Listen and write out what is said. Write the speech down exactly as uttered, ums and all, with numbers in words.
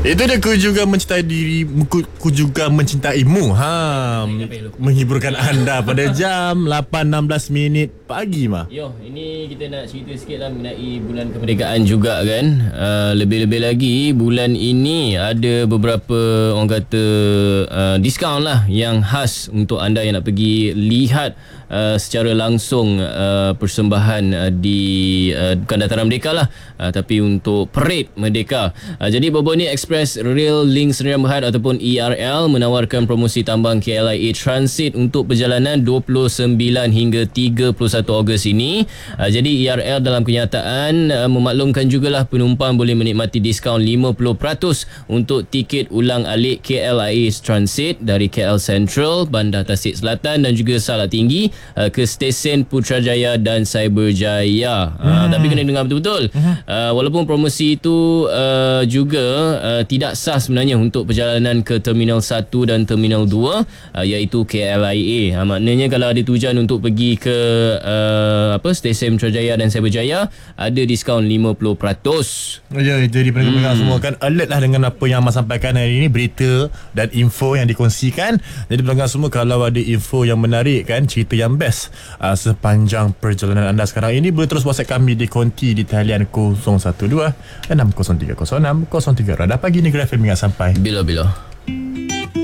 Itu dia, ku juga mencintai diri, ku, ku juga mencintaimu. Ha, menghiburkan anda pada jam lapan enam belas minit pagi mah. Yo, ini kita nak cerita sikit lah mengenai bulan kemerdekaan juga kan. Uh, lebih-lebih lagi bulan ini ada beberapa orang kata uh, diskaun lah yang khas untuk anda yang nak pergi lihat uh, secara langsung uh, persembahan uh, di uh, bukan Dataran Merdeka lah, uh, tapi untuk Parade Merdeka. Uh, jadi baru ni Express Rail Link Sdn Bhd ataupun E R L menawarkan promosi tambang K L I A Transit untuk perjalanan dua puluh sembilan hingga tiga puluh satu Ogos ini. Uh, jadi E R L dalam kenyataan uh, memaklumkan jugalah penumpang boleh menikmati diskaun lima puluh peratus untuk tiket ulang alik K L I A Transit dari K L Central, Bandar Tasik Selatan dan juga Salak Tinggi uh, ke stesen Putrajaya dan Cyberjaya. Uh, hmm. Tapi kena dengar betul-betul. Hmm. Uh, walaupun promosi itu uh, juga uh, tidak sah sebenarnya untuk perjalanan ke Terminal satu dan Terminal dua, uh, iaitu K L I A. Ha, maknanya kalau ada tujuan untuk pergi ke uh, apa stesen Putrajaya dan Cyberjaya, ada diskaun lima puluh peratus. Ya, jadi pendengar hmm. semua kan alert lah dengan apa yang Ahmad sampaikan hari ini, berita dan info yang dikongsikan. Jadi pendengar semua, kalau ada info yang menarik kan, cerita yang best uh, sepanjang perjalanan anda sekarang ini, boleh terus WhatsApp kami di konti di talian kosong satu dua enam kosong tiga kosong enam kosong tiga. Dah pagi Negeri F M ingat sampai bila-bila.